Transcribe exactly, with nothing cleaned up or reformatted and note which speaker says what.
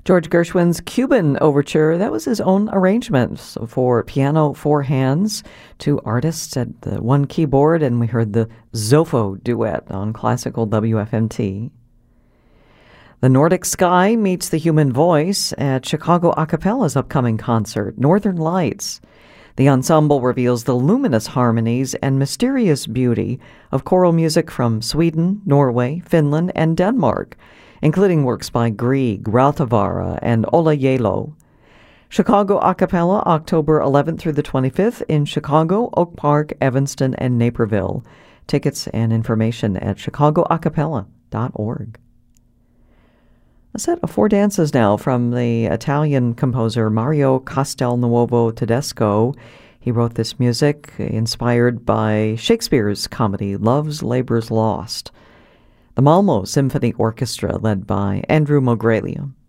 Speaker 1: George Gershwin's Cuban Overture, that was his own arrangement for piano, four hands, two artists at the one keyboard, and we heard the Zofo duet on classical W F M T. The Nordic Sky meets the human voice at Chicago Acapella's upcoming concert, Northern Lights. The ensemble reveals the luminous harmonies and mysterious beauty of choral music from Sweden, Norway, Finland, and Denmark, including works by Grieg, Rautavaara, and Ola Yelo. Chicago Acapella, October eleventh through the twenty-fifth in Chicago, Oak Park, Evanston, and Naperville. Tickets and information at chicago acapella dot org. A set of four dances now from the Italian composer Mario Castelnuovo Tedesco. He wrote this music inspired by Shakespeare's comedy Love's Labour's Lost. The Malmo Symphony Orchestra, led by Andrew Mogrelia.